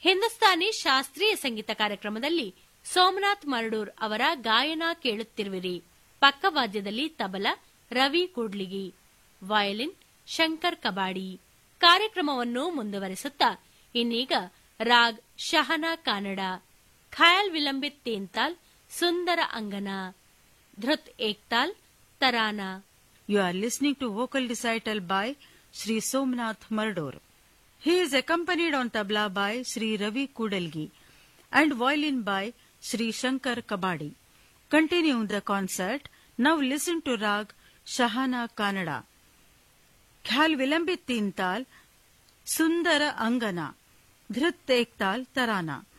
ಹಿಂದೂಸ್ತಾನಿ ಶಾಸ್ತ್ರೀಯ ಸಂಗೀತ ಕಾರ್ಯಕ್ರಮದಲ್ಲಿ ಸೋಮನಾಥ್ ಮರಡೂರ್ ಅವರ ಗಾಯನ ಕೇಳುತ್ತಿರುವಿರಿ. ಪಕ್ಕವಾದ್ಯದಲ್ಲಿ ತಬಲಾ ರವಿ ಕೂಡ್ಲಿಗಿ, ವಯಲಿನ್ ಶಂಕರ್ ಕಬಾಡಿ. ಕಾರ್ಯಕ್ರಮವನ್ನು ಮುಂದುವರೆಸುತ್ತಾ ಇನ್ನೀಗ ರಾಗ್ ಶಹನಾ ಕಾನಡ, ಖಯಾಲ್ ವಿಲಂಬಿತ್ ತೇನ್ತಾಲ್, ಸುಂದರ ಅಂಗನಾ, ಧೃತ್ Ektaal, tarana. You are listening to vocal recital by Sri Somnath Mardur. He is accompanied on tabla by Sri Ravi Kudalgi and violin by Sri Shankar Kabadi. Continuing the concert, now listen to Rag Shahana Kannada. Khyal Vilambit Tintal, Sundara Angana, Dhrit Ektal Tarana.